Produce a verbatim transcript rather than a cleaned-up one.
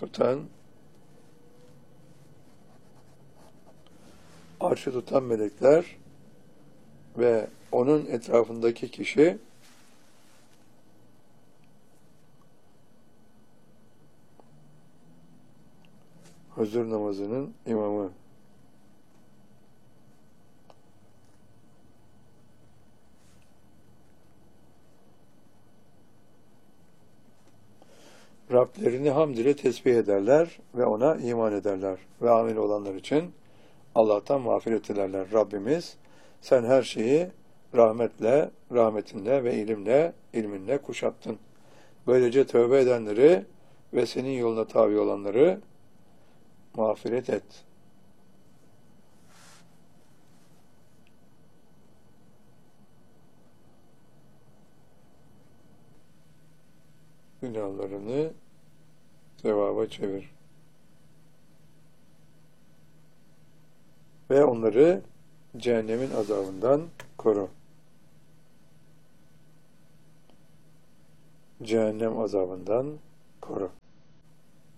tutan, arşı tutan melekler ve onun etrafındaki kişi huzur namazının imamı. Rablerini hamd ile tesbih ederler ve ona iman ederler. Ve amel olanlar için Allah'tan mağfiret dilerler. Rabbimiz sen her şeyi rahmetle, rahmetinle ve ilimle, ilminle kuşattın. Böylece tövbe edenleri ve senin yoluna tabi olanları mağfiret et. Günahlarını sevaba çevir. Ve onları cehennemin azabından koru. Cehennem azabından koru.